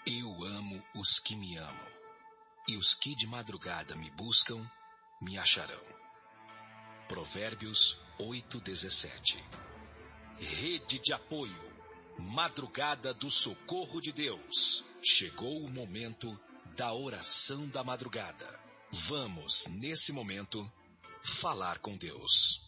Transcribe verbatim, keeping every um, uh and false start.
Eu amo os que me amam, e os que de madrugada me buscam, me acharão. Provérbios oito, dezessete. Rede de apoio, Madrugada do Socorro de Deus. Chegou o momento da oração da madrugada. Vamos, nesse momento, falar com Deus.